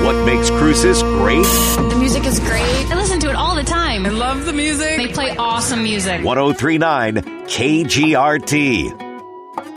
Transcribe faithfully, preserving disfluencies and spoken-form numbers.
What makes Cruces great? The music is great. I listen to it all the time. I love the music. They play awesome music. ten thirty-nine K G R T.